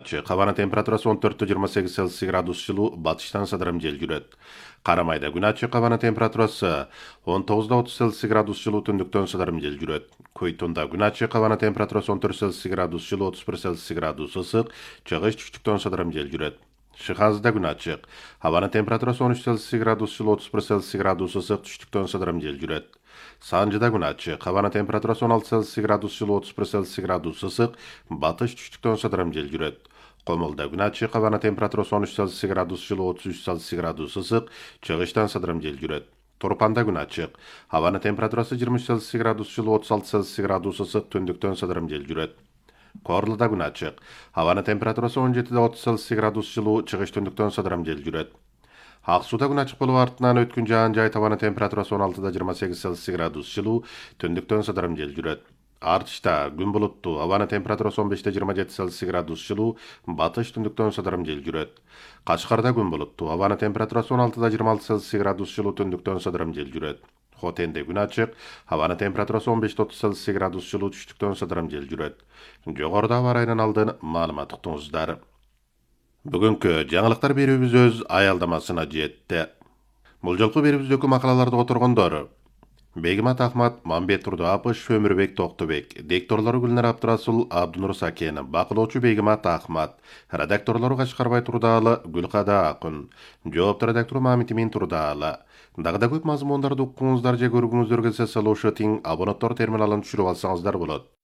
ачык. Хабанын температурасы 14-28 Цельсий градус жылуу, батыштан сыдырым жел жүрөт. Карамайда күн ачык, хабанын температурасы 19-30 Цельсий градус жылуу, түндүктөн сыдырым жел жүрөт. Койтунда күн ачык, хабанын температурасы 14 Цельсий градус жылуу, 31 Цельсий градус ысык, чыгыш түштүктөн сыдырым жел жүрөт. Шыхазда күн ачык. Хабанын температурасы 13 Цельсий градус жылуу, 31 Цельсий градус ысык, түштүктөн сыдырым жел жүрөт. Санжыда күн ачык. Хабанын температурасы 16 Цельсий градус жылуу, 31 Цельсий градус ысык, батыш түштүктөн сыдырым жел жүрөт. Комулда күн ачык. Хабанын температурасы 13 Цельсий градус жылуу, 33 Цельсий градус ысык, чыгыштан сыдырым жел жүрөт. Турпанда күн ачык. Хабанын температурасы 23 Цельсий градус жылуу, 36 Цельсий градус ысык, түндүктөн сыдырым жел жүрөт. Корлуда күн ачык. Хабанын температурасы 17-30 Цельсий градус жылуу, чыгыш түндүктөн сыдырым жел жүрөт. Ак сууда күн ачык болуп артынан өткөн жаан жай табанын температурасы 16-28 Цельсий градус жылуу, түндүктөн сыдырым жел жүрөт. Артышта күн булуттуу, абанын температурасы 15-27 Цельсий градус жылуу, батыш түндүктөн сыдырым жел жүрөт. Кашкарда күн булуттуу, абанын температурасы 16-26 Цельсий градус жылуу, түндүктөн сыдырым жел жүрөт. Хотенде күн ачык, абанын температурасы 15-30 Цельсий градус жылуу, түштүктөн сыдырым жел жүрөт. Жогоруда аба ырайынан алдын маалымат уктуңуздар. Бүгүнкү жаңылыктар берүүбүз өз аялдамасына жетти. Бул жолку берүүбүздөгү макалаларды которгондор: Бегимат Ахмат, Мамбет Турдуапыш, Өмүрбек Токтубек, дикторлору Гүлнар Абдырасул, Абдунур Сакен, бакылоочу Бегимат Ахмат, редакторлору Кашкарбай Турдаалы, Гүлкада Акын, жоопту редактору Мамит Имин Турдаалы. Дагы да көп мазмундарды уккуңуздар же көргүңүздөр келсе, слушать абонаттар терминалын түшүрүп алсаңыздар болот.